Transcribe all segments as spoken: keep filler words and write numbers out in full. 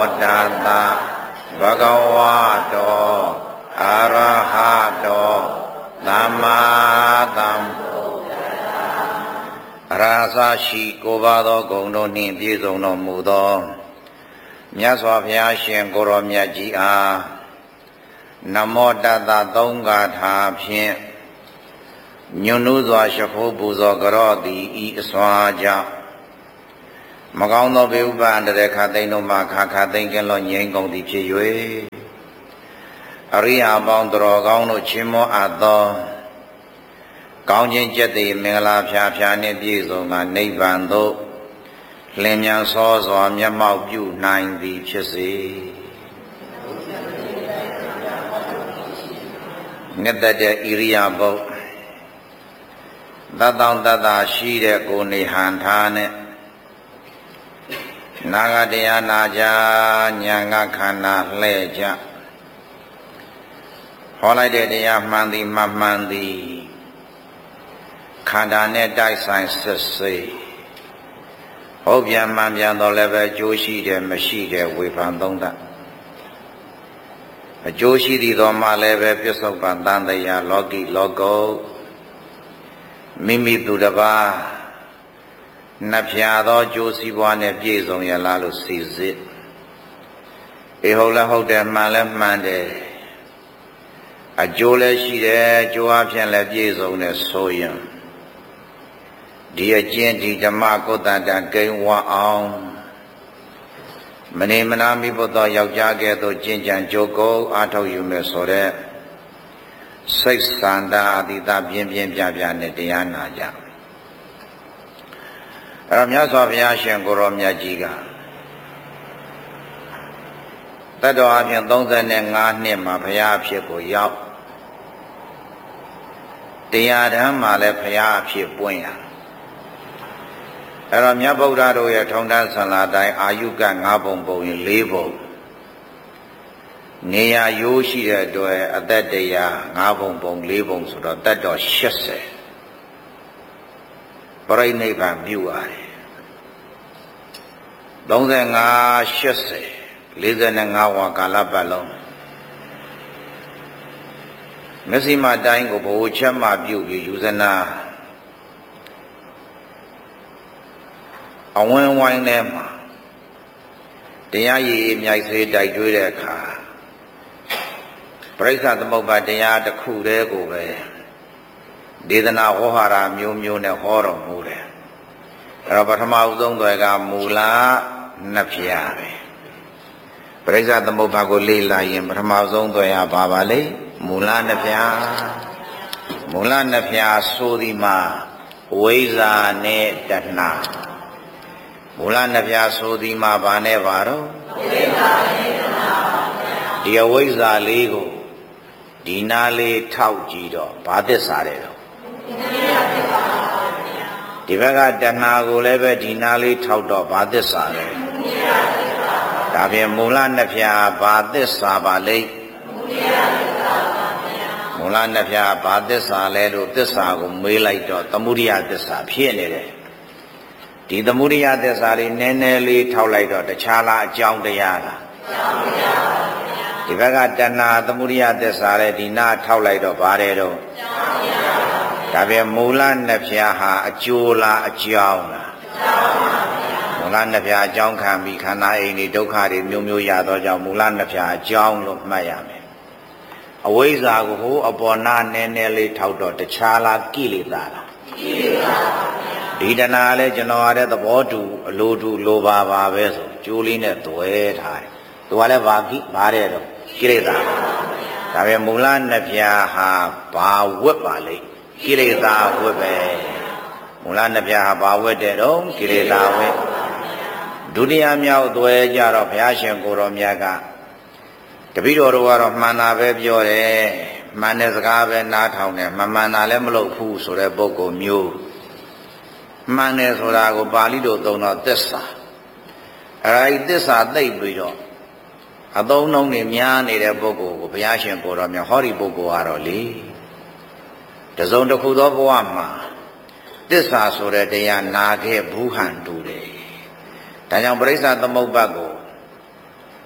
Tata Bhagavato Arahato Dhammatam Rasa Shi Kovado Gondo Nin Pizono Mudo Myaswa Pyashin Goro Myaji A Namo Tata Tonga Tha Phyin Nyunu Zwa Shapho Buzo Garo Di I Swaja Magauno Viuba and the Katino Makaka Tinkin Lo Yengon Di Chiyue Aria Bondro Gauno Chimo Ado Gaujin Jeti Mingala Pia Piani Bizo Ma Nivando Lemyan Sozo Amyamau Yu Nine Di Chisi Netta de Iria Bo Dadang Dada Shire Guni Hantane Nagadaya Naja Nyanga Kana Leja Holiday Dia Mandi Mamandi Kandane Dai Science Sisi Obya Mambian the level Joshi de Mashi de Wipandonda A Joshi di Doma level Piso Bandandaya Logi Logo Mimi Dudaba Napiado Josi Wane Pizon Yalalu sees it. Ehola Hoda Male Mande A Jole Shide Joapian Lapizon Soyam Dia Genti Damako Tata Gainwa On Mane Manami Bodo Yajageto Jinjan Joko Ato Yume Sore Six Sanda Adita Bien Bien Jabiane Diana Jam Ramyaswa Vyashin Goro Myajiga Tado Apyan Dongza Nenga Nima Paya Piko Yao Diyadhama Le Paya Pipuya Ramya Bodharo Ya Tongda Saladai Ayuka Ngabombo in Lebo Nia Yoshi Doe Adadaya Ngabombo Lebong Sura Tado Shese Parai Nevan Buai Dongza Nga Shese Liza Ngawa Kalapalong Mesima Daingo Bochama Bugi Usana Awen Wine Nema Deyayi Myai Dai Jueka Praisa the Moba Deya the Kude Gove Didana Hohara Mu Mune Horo Mure Rabatama Zonga Mula Napiare Praisa the Mobago Lila in Ramazon Doya Babale Mula Napia Mula Napia Sodima Weza Ne Datna Mula Napia Sodima Bane Varo Dia Weza Lego Dinale Taujido Badesareo Divaga Danago Leve Dinali Taudo Badesare Davia Mula Napia Badesabale Mula Napia Badesale Desago Melaito Tamuria Desa Pienere Di the Muria Desari Neneli Taulaito the Chala Jong de Yara Divaga Dana the Muria Desare Dina Taulaito Barero Davia Mula Napia a Jula a Jauna Mula Napia Jong can be Kana any Dokari Mumu Yado Mula Napia Jong look Miami. Away Zago upon Neneli Taudo the Chala Kilidara Didanale Janore the Bodu Ludu Loba Vessel Juline to eight high to Alevaki Barero Kilida Davia Mula Napia ha Ba Whipale Kireda Webe Mulana Pia Bawedero, Kireda We Dunia Miao Due Jaro Piashin Goro Miaga The Bido of Mana Vebiore Manesgave Natone, Mamana Lemlo Fu Sore Boko Mu Manes Orago Balido Dona Tessa Rai Tessa Dei Bido I don't know Nimiani de Boko, Piashin Goro Mia Hori Boko Aroli The zone of Kudovama. This was already a Nage Buhan today. Tanyam Brisa the Mobago.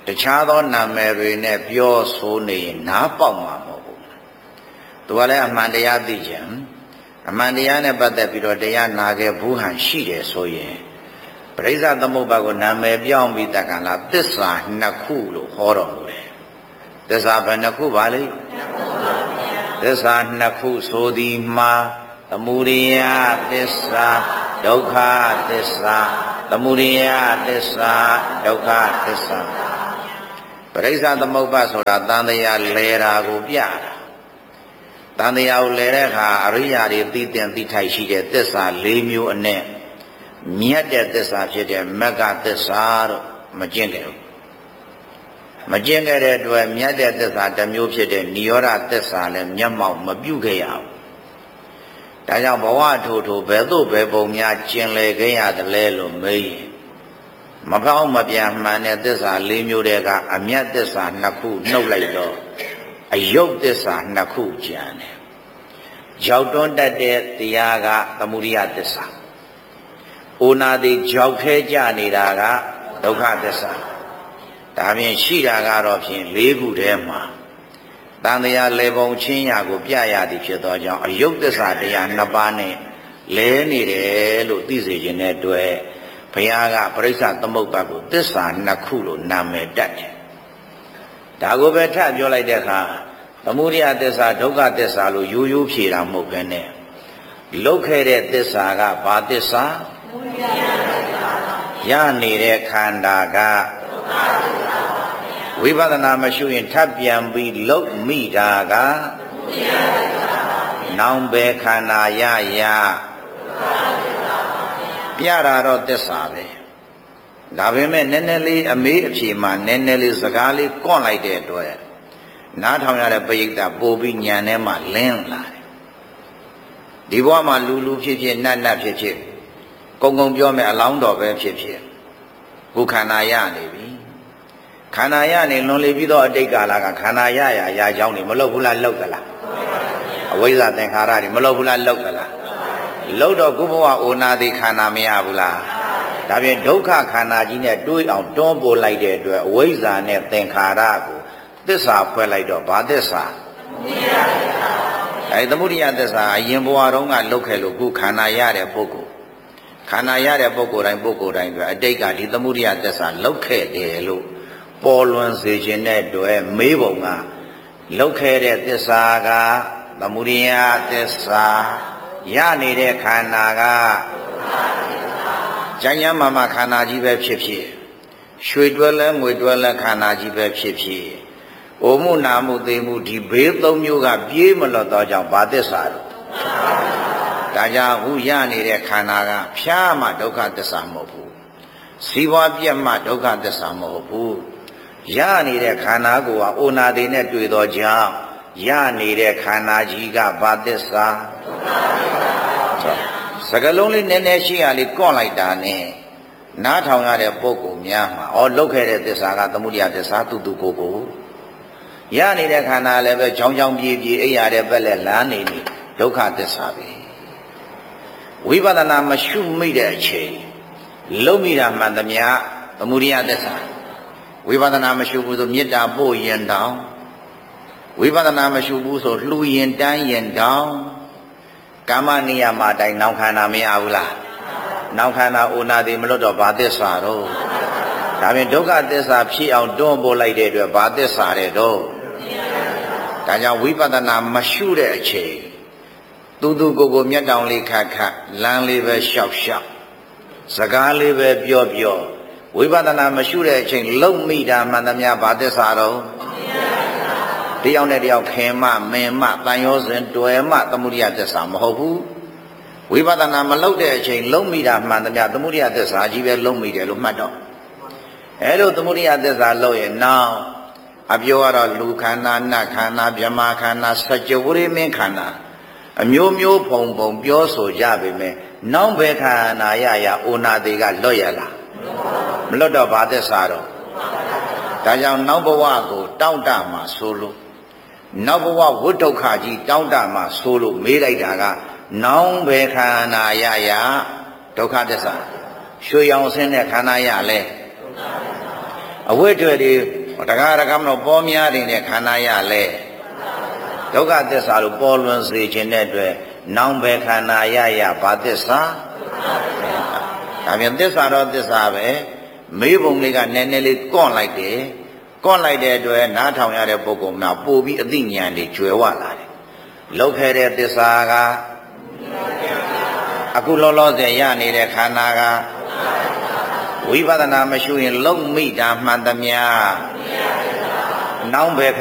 တခြားသောနာမည်တွေနဲ့ပြောဆိုနေရင်နားပေါက်မှာမဟုတ်ဘူးသူကလည်းအမှန်တရားသိကြအမှန်တရားနဲ့ပတ်သက်ပြီးတော့တရားနာခဲ့ဘူးဟန်ရှိတယ်ဆိုရင်ပရိစ္ဆသမုပ္ပါကိုနာမည်ပြောင်းပြီးတက္ကလာသစ္စာနှစ်ခုလို့ဟောတော်မူတယ်သစ္စာဘယ်နှစ်ခုပါလဲသစ္စာနှစ်ခုဆိုသည်မှာသမုဒယသစ္စာဒုက္ခသစ္စာသမုဒယသစ္စာဒုက္ခသစ္စာပရိစ္ဆသမုပ္ပါဆိုတာတန်တရားလဲတာကိုပြတာတန်တရားကိုလဲတဲ့အခါအရိယာတွေသိတဲ့သိထိုက်ရှိတဲ့သစ္စာ၄မျိုးအနဲ့မြတ်တဲ့သစ္စာဖြစ်တဲ့မဂ္ဂသစ္စာတော့မကျင့်ကြဘူးမကျင့်ခဲ့တဲ့အတွက်မြတ်တဲ့သစ္စာတစ်မျိုးဖြစ်တဲ့နိရောဓသစ္စာလည်းမျက်မှောက်မပြုခဲ့ရဘူးဒါကြောင့်ဘဝထိုထိုဘယ်သို့ဘယ်ပုံများကျင်လည်ခဲ့ရတယ်လဲလို့မေးရင်မဖောက်မပြန်မှန်တဲ့သစ္စာ၄မျိုးတည်းကအမြတ်သစ္စာနှစ်ခုနှုတ်လိုက်တော့အယုတ်သစ္စာနှစ်ခုကျန်တယ်ရောက်တွန်းတတ်တဲ့တရားကသမုဒယသစ္စာအိုနာတိကြောက်ခဲကြနေတာကဒုက္ခသစ္စာဒါဖြင့်ရှိတာကတော့ဖြင့်၄ခုထဲမှာတန်တရားလေပုံချင်းရာကိုပြရသည်ဖြစ်သောကြောင့်အယုတ်သစ္စာတရားနှစ်ပါးနဲ့လဲနေတယ်လို့သိစေခြင်းတဲ့အတွက်ဘုရားကပရိစ္ဆသမုပ္ပါကိုသစ္စာနှစ်ခုလို့နာမည်တက်တယ်ဒါကိုပဲထပ်ပြောလိုက်တဲ့အခါသမုဒယသစ္စာဒုက္ခသစ္စာလို့ရိုးရိုးဖြေတာမဟုတ်ဘဲနဲ့လုတ်ခဲ့တဲ့သစ္စာကဘာသစ္စာရနေတဲ့ခန္ဓာကဝိပဿနာမရှိရင်ထပ်ပြန်ပြီးလုတ်မိတာကနောင်ပဲခန္ဓာရရပြတာတော့သစ္စာပဲဒါပေမဲ့နည်းနည်းလေးအမေးအဖြေမှာနည်းနည်းလေးစကားလေးကွန့်လိုက်တဲ့အတွက်နားထောင်ရတဲ့ပရိသတ်ပို့ပြီးညံထဲမှာလင်းလာတယ်ဒီဘဝမှာလူလူဖြစ်ဖြစ်နတ်နတ်ဖြစ်ဖြစ်ကုံကုံပြောမယ်အလောင်းတော်ပဲဖြစ်ဖြစ်ခုခန္ဓာရနေပြီခန္ဓာရနေလွန်လေပြီးတော့အတိတ်ကာလကခန္ဓာရရရာကြောင်းနေမလုတ်ဘူးလားလုတ်သလားအဝိဇ္ဇာသင်္ခါရတွေမလုတ်ဘူးလားလုတ်သလားလုတ်တော့ခုဘဝအိုနာတိခန္ဓာမရဘူးလားဒါဖြင့်ဒုက္ခခန္ဓာကြီးနဲ့တွေးအောင်တွန်းပို့လိုက်တဲ့အတွက်အဝိဇ္ဇာနဲ့သင်္ခါရကိုသစ္စာဖွဲ့လိုက်တော့ဘာသစ္စာအဲသမုဒိယသစ္စာအရင်ဘဝတုန်းကလုတ်ခဲ့လို့ခုခန္ဓာရတဲ့ပုဂ္ဂိုလ်ခန္ဓာရတဲ့ပုဂ္ဂိုလ်တိုင်းပုဂ္ဂိုလ်တိုင်းကအတိတ်ကဒီသမုဒိယသစ္စာလုတ်ခဲ့တယ်လို့ပေါ်လွင်စေခြင်းတဲ့အတွက်မေးပုံကလုတ်ခဲ့တဲ့သစ္စာကသမုဒိယသစ္စာရနေတဲ့ခန္ဓာကကျမ်းမ်းမာမခန္ဓာကြီးပဲဖြစ်ဖြစ်ရွှေတွဲလဲငွေတွဲလဲခန္ဓာကြီးပဲဖြစ်ဖြစ်အိုမှုနာမှုသိမှုဒီဘေးသုံးမျိုးကပြေးမလွတ်တော့ကြောင့်ဘာသစ္စာလဲဒါကြောင့်ဟူရနေတဲ့ခန္ဓာကဖြားမှဒုက္ခသစ္စာမဟုတ်ဘူးစီးပွားပြတ်မှဒုက္ခသစ္စာမဟုတ်ဘူးရနေတဲ့ခန္ဓာကိုကအိုနာသေးနဲ့တွေ့တော့ကြောင့်ရနေတဲ့ခန္ဓာကြီးကဘာသစ္စာစကလုံးလေးနည်းနည်းရှိရလေးကွန့်လိုက်တာနဲ့နားထောင်ရတဲ့ပုဂ္ဂိုလ်များမှာဩလုတ်ခဲ့တဲ့သစ္စာကသမုဒိယသစ္စာသူသူကိုယ်ကိုရနေတဲ့ခန္ဓာလည်းပဲချောင်းချောင်းပြေးပြေးအိပ်ရတဲ့ဘက်လည်းလမ်းနေနေဒုက္ခသစ္စာပဲဝိပဿနာမရှုမိတဲ့အချိန်လုံမိတာမှန်သမျှသမုဒိယသစ္စာဝိပဿနာမရှုဘူးဆိုမေတ္တာပို့ရင်တောင်းဝိပဿနာမရှုဘူးဆိုလှူရင်တန်းရင်တောင်းကာမနိယမအတိုင်းနောင်ခန္ဓာမရဘူးလားနောင်ခန္ဓာအိုနာတိမလွတ်တော့ဘာသစ္စာတော့ဒါပြင်ဒုက္ခသစ္စာဖြစ်အောင်တွန်းပို့လိုက်တဲ့အတွက်ဘာသစ္စာတဲ့တော့ဒါကြောင့်ဝိပဿနာမရှုတဲ့အချိန်သူသူကိုယ်ကိုမျက်တောင်လေးခတ်ခတ်လမ်းလေးပဲရှောက်ရှောက်စကားလေးပဲပြောပြောဝိပဿနာမရှုတဲ့အချိန်လုံမိတာမှန်သမျှဘာသစ္စာတော့တယောက်နဲ့တယောက်ခင်မမင်မတန်ရောစဉ်တွယ်မသမုဒိယသစ္စာမဟုတ်ဘူးဝိပဿနာမလုပ်တဲ့အချိန်လုံမိတာမှန်သမျှသမုဒိယသစ္စာကြီးပဲလုံမိတယ်လို့မှတ်တော့အဲလိုသမုဒိယသစ္စာလို့ရင်နောက်အပြောကတော့လူခန္ဓာနတ်ခန္ဓာဗြဟ္မာခန္ဓာစัจ java ရိမင်းခန္ဓာအမျိုးမျိုးဖုံဖုံပြောဆိုကြပေမဲ့နောက်ဘယ်ခန္ဓာရရအိုနာသေးကလွတ်ရလားမလွတ်တော့ဘာသစ္စာတော့ဒါကြောင့်နောက်ဘဝကိုတောင့်တမှာဆိုလို့နောက်ဘဝဝိတုခကြီးတောင့်တမှာဆိုလို့မေးလိုက်တာကနောက်ဘယ်ခန္ဓာရရဒုက္ခသစ္စာရွှေရောင်ဆင်းတဲ့ခန္ဓာရလဲအဝိတ္တတွေတကားတကားမလို့ပေါ်များနေတဲ့ခန္ဓာရလဲဒုက္ခသစ္စာလို့ပေါ်လွင်စေခြင်းတဲ့အတွက်နောင်ပဲခန္ဓာရရဘာသစ္စာဒါပြန်သစ္စာတော့သစ္စာပဲမေးပုံလေးကနည်းနည်းလေးကော့လိုက်တယ်ကော့လိုက်တဲ့အတွက်နားထောင်ရတဲ့ပုဂ္ဂိုလ်များပို့ပြီးအသိဉာဏ်တွေကျွယ်ဝလာတယ်လောက်ခဲ့တဲ့သစ္စာကအခုလောလောဆယ်ရနေတဲ့ခန္ဓာကဝိပဿနာမရှိရင်လုံမိတာမှန်သမျှနောင်ပဲ